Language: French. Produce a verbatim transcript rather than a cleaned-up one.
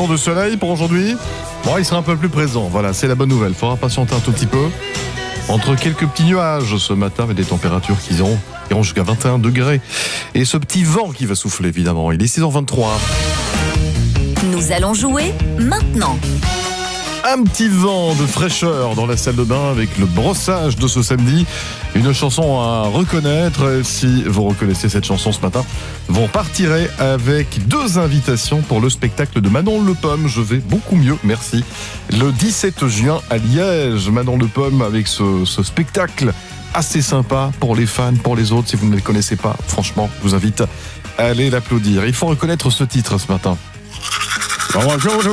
jours de soleil pour aujourd'hui. Bon, il sera un peu plus présent. Voilà, c'est la bonne nouvelle. Il faudra patienter un tout petit peu. Entre quelques petits nuages ce matin, mais des températures qui iront, iront jusqu'à vingt et un degrés. Et ce petit vent qui va souffler, évidemment. Il est six heures vingt-trois. Nous allons jouer maintenant. Un petit vent de fraîcheur dans la salle de bain avec le brossage de ce samedi. Une chanson à reconnaître. Si vous reconnaissez cette chanson ce matin, vous repartirez avec deux invitations pour le spectacle de Manon Le Pomme. Je vais beaucoup mieux, merci. Le dix-sept juin à Liège, Manon Le Pomme avec ce, ce spectacle assez sympa pour les fans, pour les autres. Si vous ne le connaissez pas, franchement, je vous invite à aller l'applaudir. Il faut reconnaître ce titre ce matin. Bonjour.